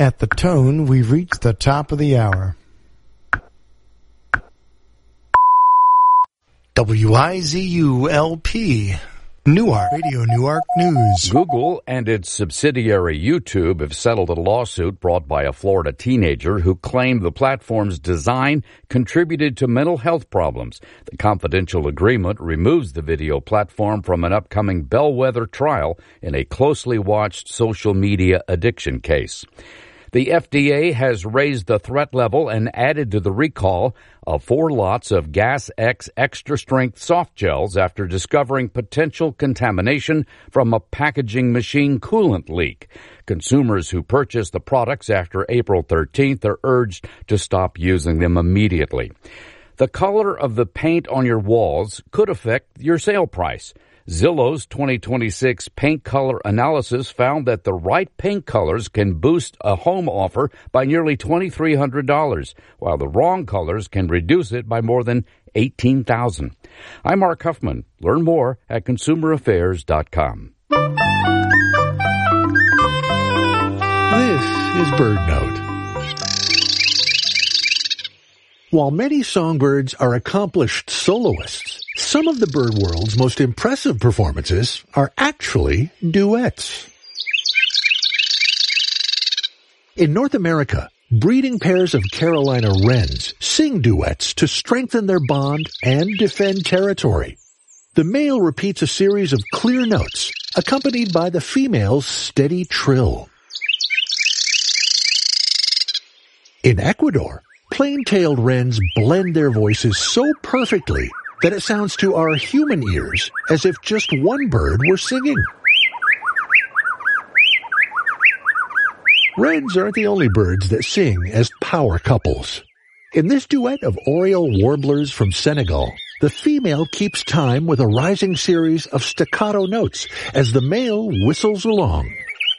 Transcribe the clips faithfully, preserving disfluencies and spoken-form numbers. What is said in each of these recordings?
At the tone, we've reached the top of the hour. W I Z U L P, Newark, Radio Newark News. Google and its subsidiary YouTube have settled a lawsuit brought by a Florida teenager who claimed the platform's design contributed to mental health problems. The confidential agreement removes the video platform from an upcoming bellwether trial in a closely watched social media addiction case. The F D A has raised the threat level and added to the recall of four lots of Gas X extra strength soft gels after discovering potential contamination from a packaging machine coolant leak. Consumers who purchase the products after April thirteenth are urged to stop using them immediately. The color of the paint on your walls could affect your sale price. Zillow's twenty twenty-six paint color analysis found that the right paint colors can boost a home offer by nearly two thousand three hundred dollars, while the wrong colors can reduce it by more than eighteen thousand dollars. I'm Mark Huffman. Learn more at consumer affairs dot com. This is Bird Note. While many songbirds are accomplished soloists, some of the bird world's most impressive performances are actually duets. In North America, breeding pairs of Carolina wrens sing duets to strengthen their bond and defend territory. The male repeats a series of clear notes, accompanied by the female's steady trill. In Ecuador, plain-tailed wrens blend their voices so perfectly that it sounds to our human ears as if just one bird were singing. Wrens aren't the only birds that sing as power couples. In this duet of oriole warblers from Senegal, the female keeps time with a rising series of staccato notes as the male whistles along.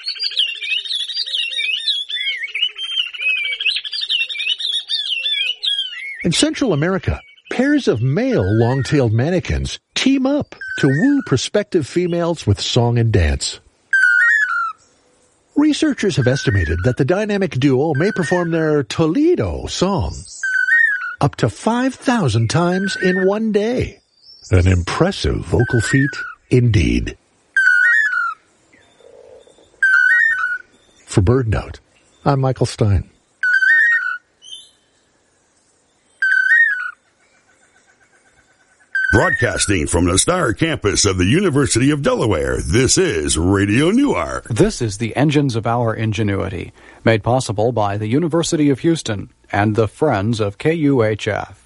In Central America, pairs of male long-tailed manakins team up to woo prospective females with song and dance. Researchers have estimated that the dynamic duo may perform their Toledo song up to five thousand times in one day. An impressive vocal feat indeed. For Bird Note, I'm Michael Stein. Broadcasting from the Star Campus of the University of Delaware, this is Radio Newark. This is the Engines of Our Ingenuity, made possible by the University of Houston and the Friends of K U H F.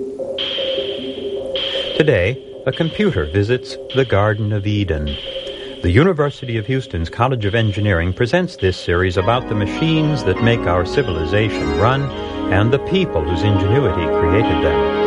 Today, a computer visits the Garden of Eden. The University of Houston's College of Engineering presents this series about the machines that make our civilization run and the people whose ingenuity created them.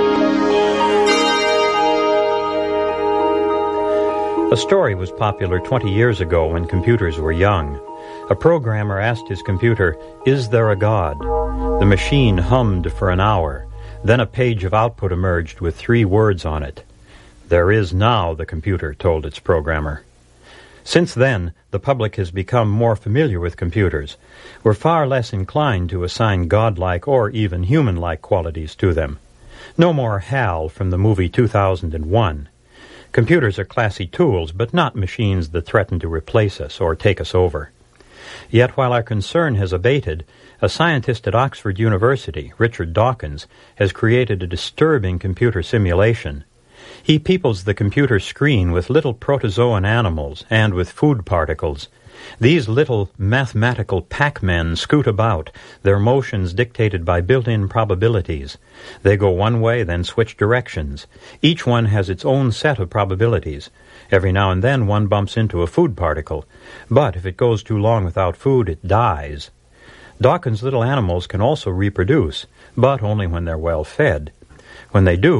A story was popular twenty years ago when computers were young. A programmer asked his computer, "Is there a God?" The machine hummed for an hour. Then a page of output emerged with three words on it. "There is now," the computer told its programmer. Since then, the public has become more familiar with computers. We're far less inclined to assign godlike or even human-like qualities to them. No more Hal from the movie two thousand one. Computers are classy tools, but not machines that threaten to replace us or take us over. Yet while our concern has abated, a scientist at Oxford University, Richard Dawkins, has created a disturbing computer simulation. He peoples the computer screen with little protozoan animals and with food particles. These little mathematical Pac-Men scoot about, their motions dictated by built-in probabilities. They go one way, then switch directions. Each one has its own set of probabilities. Every now and then one bumps into a food particle. But if it goes too long without food, it dies. Dawkins' little animals can also reproduce, but only when they're well fed. When they do,